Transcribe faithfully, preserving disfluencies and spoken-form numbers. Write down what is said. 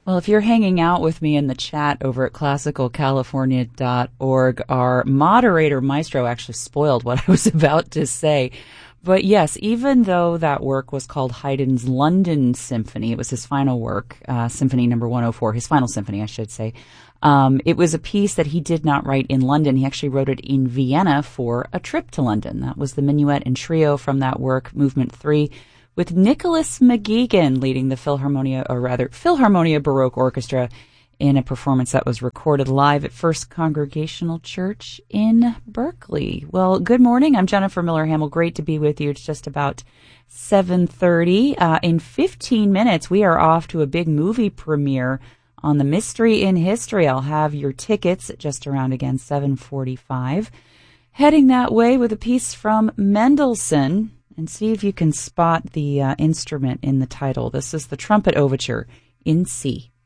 Well, if you're hanging out with me in the chat over at classical california dot org, our moderator, Maestro, actually spoiled what I was about to say. But yes, even though that work was called Haydn's London Symphony, it was his final work, uh, Symphony number one oh four, his final symphony, I should say. Um, it was a piece that he did not write in London. He actually wrote it in Vienna for a trip to London. That was the minuet and trio from that work, Movement three, with Nicholas McGeegan leading the Philharmonia, or rather, Philharmonia Baroque Orchestra in a performance that was recorded live at First Congregational Church in Berkeley. Well, good morning. I'm Jennifer Miller-Hamill. Great to be with you. It's just about seven thirty. Uh, in fifteen minutes, we are off to a big movie premiere on The Mystery in History. I'll have your tickets just around, again, seven forty-five. Heading that way with a piece from Mendelssohn, and see if you can spot the uh, instrument in the title. This is the Trumpet Overture in C.